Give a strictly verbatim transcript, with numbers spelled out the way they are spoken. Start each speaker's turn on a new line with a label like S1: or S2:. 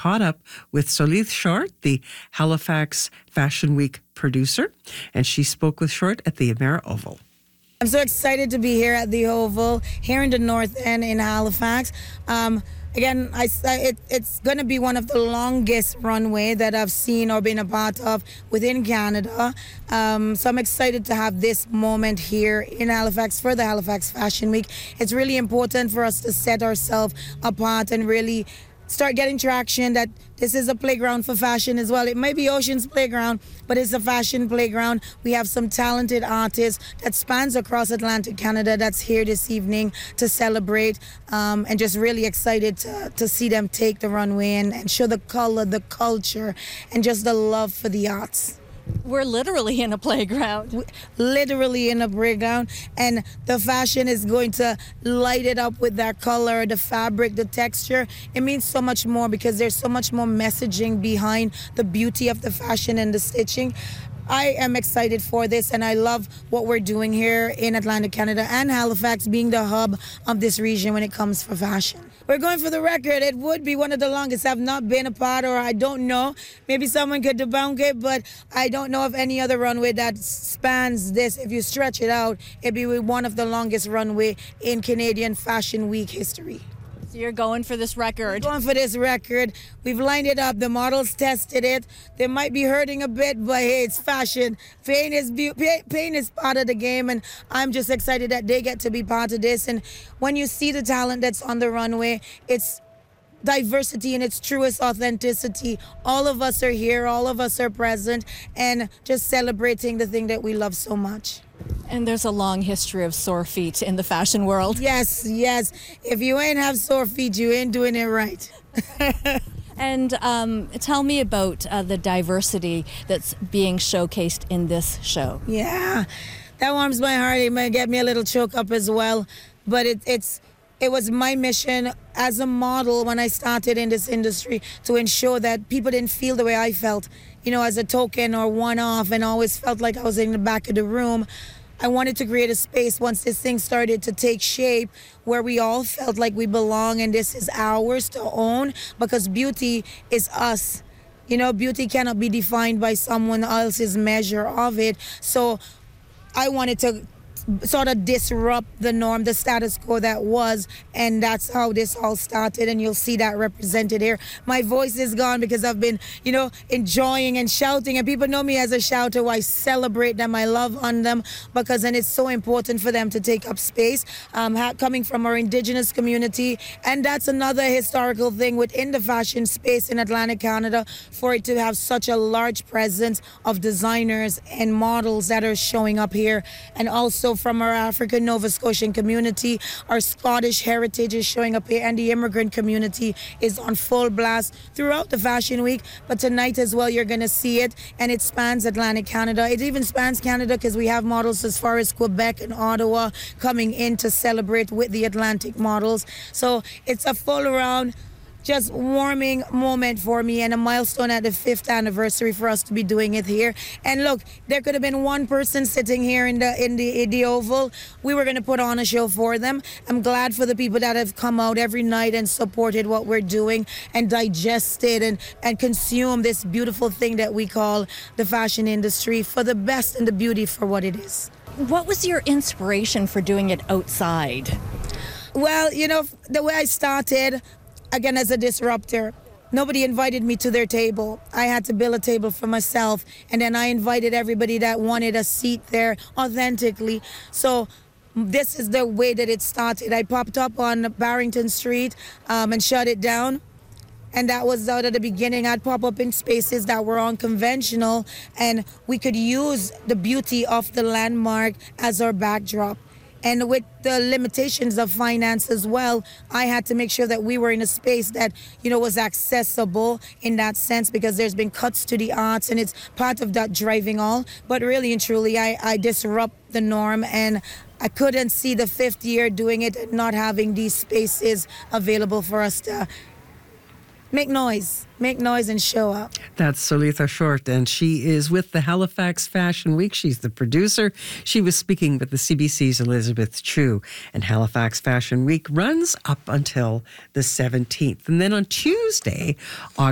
S1: caught up with Solith Short, the Halifax Fashion Week producer, and she spoke with Short at the Emera Oval.
S2: I'm so excited to be here at the Oval, here in the North End in Halifax. Um, Again, I, it, it's going to be one of the longest runway that I've seen or been a part of within Canada. Um, so I'm excited to have this moment here in Halifax for the Halifax Fashion Week. It's really important for us to set ourselves apart and really start getting traction that this is a playground for fashion as well. It might be Ocean's playground, but it's a fashion playground. We have some talented artists that spans across Atlantic Canada that's here this evening to celebrate, um, and just really excited to, to see them take the runway and, and show the color, the culture, and just the love for the arts.
S3: We're literally in a playground.
S2: Literally in a playground, and the fashion is going to light it up with that color, the fabric, the texture. It means so much more because there's so much more messaging behind the beauty of the fashion and the stitching. I am excited for this, and I love what we're doing here in Atlantic Canada and Halifax being the hub of this region when it comes for fashion. We're going for the record. It would be one of the longest. I've not been a part, or I don't know. Maybe someone could debunk it, but I don't know of any other runway that spans this. If you stretch it out, it'd be one of the longest runway in Canadian Fashion Week history.
S3: So you're going for this record.
S2: We're going for this record. We've lined it up. The models tested it. They might be hurting a bit, but hey, it's fashion. Pain is be- pain is part of the game, and I'm just excited that they get to be part of this. And when you see the talent that's on the runway, it's diversity in its truest authenticity. All of us are here. All of us are present, and just celebrating the thing that we love so much.
S3: And there's a long history of sore feet in the fashion world.
S2: Yes, yes. If you ain't have sore feet, you ain't doing it right.
S3: And um, tell me about uh, the diversity that's being showcased in this show.
S2: Yeah, that warms my heart. It might get me a little choke up as well. But it, it's it was my mission as a model when I started in this industry to ensure that people didn't feel the way I felt, you know, as a token or one-off, and always felt like I was in the back of the room. I wanted to create a space once this thing started to take shape where we all felt like we belong and this is ours to own, because beauty is us. You know, beauty cannot be defined by someone else's measure of it. So I wanted to sort of disrupt the norm, the status quo that was, and that's how this all started, and you'll see that represented here. My voice is gone because I've been, you know, enjoying and shouting, and people know me as a shouter. I celebrate them, I love on them, because and it's so important for them to take up space, um, ha- coming from our Indigenous community, and that's another historical thing within the fashion space in Atlantic Canada, for it to have such a large presence of designers and models that are showing up here, and also from our African Nova Scotian community. Our Scottish heritage is showing up here, and the immigrant community is on full blast throughout the Fashion Week. But tonight as well, you're going to see it, and it spans Atlantic Canada. It even spans Canada because we have models as far as Quebec and Ottawa coming in to celebrate with the Atlantic models. So it's a full around, just warming moment for me, and a milestone at the fifth anniversary for us to be doing it here. And look, there could have been one person sitting here in the in the, in the Oval. We were going to put on a show for them. I'm glad for the people that have come out every night and supported what we're doing and digested and, and consumed this beautiful thing that we call the fashion industry for the best and the beauty for what it is.
S3: What was your inspiration for doing it outside?
S2: Well, you know, the way I started, again, as a disruptor, nobody invited me to their table. I had to build a table for myself, and then I invited everybody that wanted a seat there authentically. So this is the way that it started. I popped up on Barrington Street um, and shut it down. And that was out of the beginning. I'd pop up in spaces that were unconventional, and we could use the beauty of the landmark as our backdrop. And with the limitations of finance as well, I had to make sure that we were in a space that, you know, was accessible in that sense, because there's been cuts to the arts, and it's part of that driving all. But really and truly, I, I disrupt the norm, and I couldn't see the fifth year doing it and not having these spaces available for us to make noise, make noise and show up.
S1: That's Solitha Short, and she is with the Halifax Fashion Week. She's the producer. She was speaking with the C B C's Elizabeth Chu, and Halifax Fashion Week runs up until the seventeenth. And then on Tuesday,